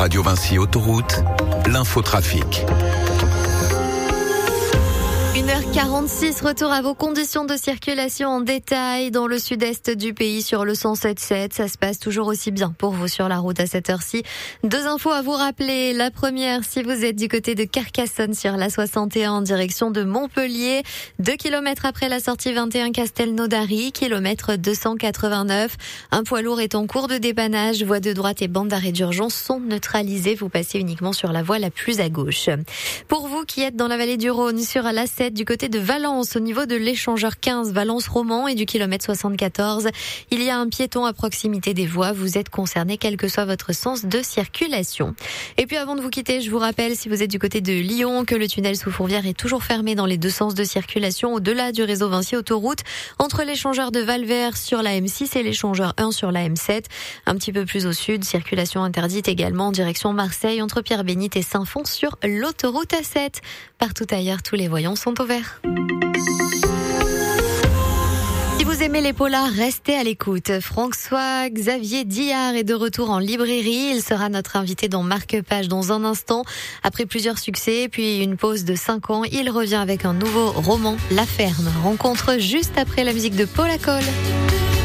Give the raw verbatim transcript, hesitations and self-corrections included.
Radio Vinci Autoroute, l'infotrafic. une heure quarante-six, retour à vos conditions de circulation en détail dans le sud-est du pays sur le cent sept sept. Ça se passe toujours aussi bien pour vous sur la route à cette heure-ci. Deux infos à vous rappeler. La première, si vous êtes du côté de Carcassonne sur la soixante et un en direction de Montpellier, deux kilomètres après la sortie vingt et un Castelnaudary, kilomètre deux cent quatre-vingt-neuf. Un poids lourd est en cours de dépannage. Voie de droite et bande d'arrêt d'urgence sont neutralisées. Vous passez uniquement sur la voie la plus à gauche. Pour vous qui êtes dans la vallée du Rhône, sur l'A sept, du côté de Valence, au niveau de l'échangeur quinze, Valence-Roman et du kilomètre soixante-quatorze. Il y a un piéton à proximité des voies. Vous êtes concerné quel que soit votre sens de circulation. Et puis avant de vous quitter, je vous rappelle, si vous êtes du côté de Lyon, que le tunnel sous Fourvière est toujours fermé dans les deux sens de circulation au-delà du réseau Vinci Autoroute, entre l'échangeur de Valvert sur la M six et l'échangeur un sur la M sept. Un petit peu plus au sud, circulation interdite également en direction Marseille, entre Pierre-Bénite et Saint-Fond sur l'autoroute A sept. Partout ailleurs, tous les voyants sont au vert. Si vous aimez les polars, restez à l'écoute. François Xavier Diard est de retour en librairie. Il sera notre invité dans Marque-Page dans un instant. Après plusieurs succès, puis une pause de cinq ans, il revient avec un nouveau roman, La Ferme. Rencontre juste après la musique de Paul Acol.